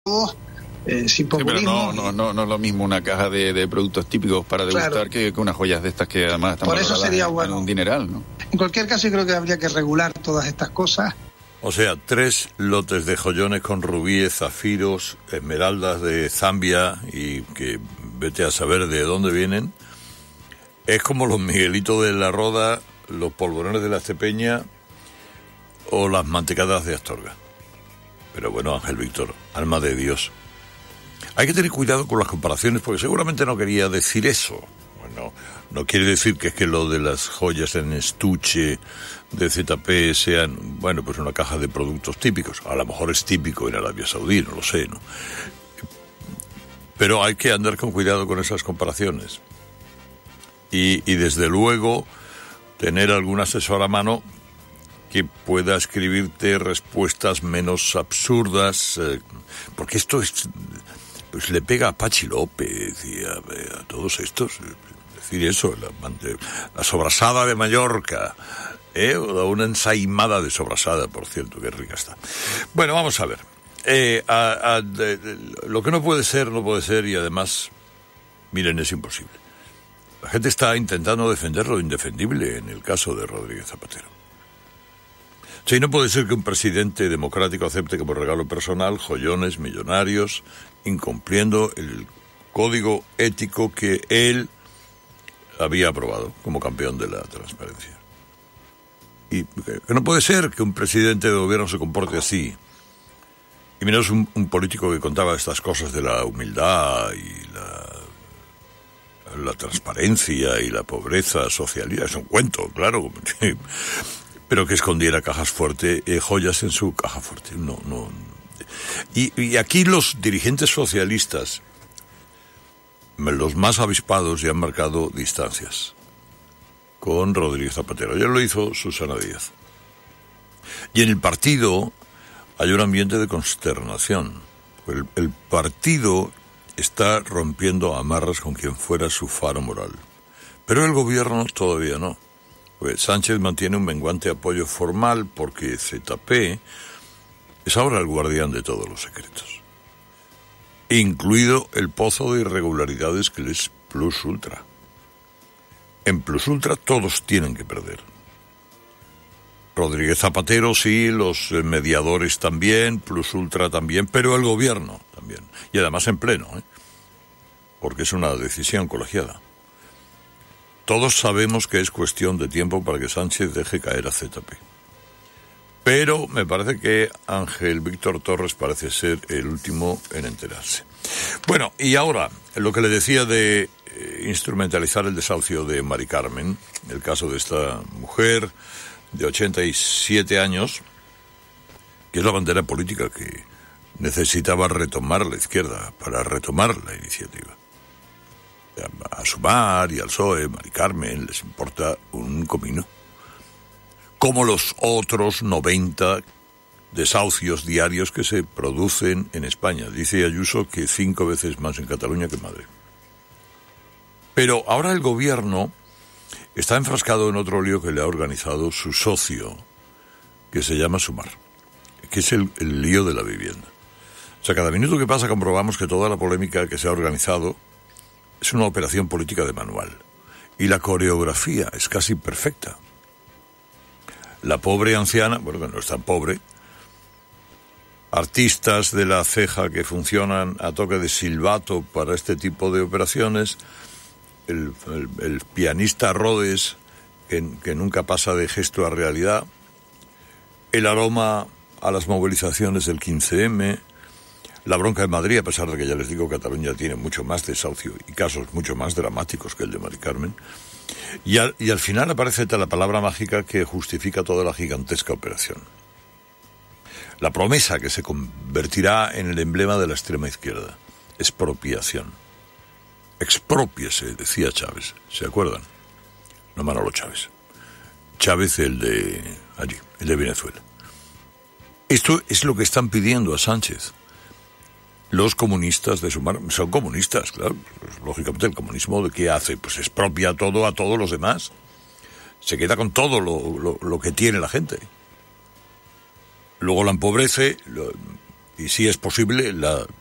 sin populismo. Sí, pero no es lo mismo una caja de productos típicos para degustar, claro, que unas joyas de estas que además están por eso sería bueno un dineral, ¿no? En cualquier caso, yo creo que habría que regular todas estas cosas. O sea, 3 lotes de joyones con rubíes, zafiros, esmeraldas de Zambia y que vete a saber de dónde vienen. Es como los Miguelitos de la Roda, los polvorones de la Estepeña o las mantecadas de Astorga. Pero bueno, Ángel Víctor, alma de Dios. Hay que tener cuidado con las comparaciones porque seguramente no quería decir eso. Bueno, no quiere decir que es que lo de las joyas en estuche de ZP sean, bueno, pues una caja de productos típicos. A lo mejor es típico en Arabia Saudí, no lo sé, ¿no? Pero hay que andar con cuidado con esas comparaciones. Y desde luego tener algún asesor a mano que pueda escribirte respuestas menos absurdas, porque esto es, pues le pega a Pachi López y a todos estos, decir eso, la sobrasada de Mallorca, o una ensaimada de sobrasada, por cierto, que rica está. Bueno, vamos a ver, lo que no puede ser, y además, miren, es imposible. La gente está intentando defender lo indefendible en el caso de Rodríguez Zapatero. Sí, no puede ser que un presidente democrático acepte como regalo personal joyones millonarios, incumpliendo el código ético que él había aprobado como campeón de la transparencia. Y que no puede ser que un presidente de gobierno se comporte así. Y menos un político que contaba estas cosas de la humildad y la transparencia y la pobreza social. Es un cuento, claro. Pero que escondiera joyas en su caja fuerte. No. Y aquí los dirigentes socialistas, los más avispados, ya han marcado distancias con Rodríguez Zapatero. Ya lo hizo Susana Díaz. Y en el partido hay un ambiente de consternación. El partido está rompiendo amarras con quien fuera su faro moral. Pero el gobierno todavía no. Pues Sánchez mantiene un menguante apoyo formal porque ZP es ahora el guardián de todos los secretos, incluido el pozo de irregularidades que es Plus Ultra. En Plus Ultra todos tienen que perder. Rodríguez Zapatero sí, los mediadores también, Plus Ultra también, pero el gobierno también. Y además en pleno, porque es una decisión colegiada. Todos sabemos que es cuestión de tiempo para que Sánchez deje caer a ZP. Pero me parece que Ángel Víctor Torres parece ser el último en enterarse. Bueno, y ahora, lo que le decía de instrumentalizar el desahucio de Mari Carmen, el caso de esta mujer de 87 años, que es la bandera política que necesitaba retomar la izquierda para retomar la iniciativa. A Sumar y al PSOE, Mari Carmen, les importa un comino. Como los otros 90 desahucios diarios que se producen en España. Dice Ayuso que 5 veces más en Cataluña que en Madrid. Pero ahora el gobierno está enfrascado en otro lío que le ha organizado su socio, que se llama Sumar, que es el lío de la vivienda. O sea, cada minuto que pasa comprobamos que toda la polémica que se ha organizado es una operación política de manual. Y la coreografía es casi perfecta. La pobre anciana, bueno, que no es tan pobre, artistas de la ceja que funcionan a toque de silbato para este tipo de operaciones, el pianista Rhodes, que nunca pasa de gesto a realidad, el aroma a las movilizaciones del 15M, la bronca en Madrid, a pesar de que ya les digo, Cataluña tiene mucho más desahucio y casos mucho más dramáticos que el de Mari Carmen. Y al final aparece la palabra mágica que justifica toda la gigantesca operación. La promesa que se convertirá en el emblema de la extrema izquierda. Expropiación. Exprópiese, decía Chávez. ¿Se acuerdan? No Manolo Chávez. Chávez, el de allí, el de Venezuela. Esto es lo que están pidiendo a Sánchez. Los comunistas de Sumar son comunistas, claro. Pues, lógicamente el comunismo, ¿de qué hace? Pues expropia todo a todos los demás. Se queda con todo lo que tiene la gente. Luego la empobrece y si es posible la